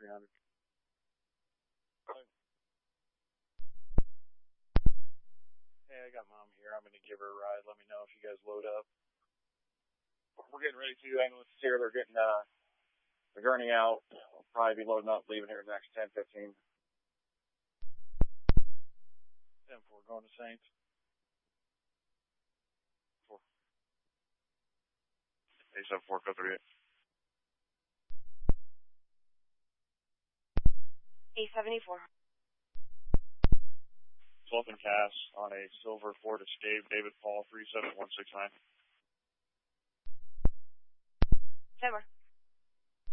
300. Hey, I got Mom here. I'm going to give her a ride. Let me know if you guys load up. We're getting ready to. Ambulance here. They're getting the gurney out. We'll probably be loading up, leaving here in the next 10, 15. 10-4 going to Saints. 4. 874, go 38. 874. Slope and Cass on a silver Ford Escape, David Paul 37169. 10-4.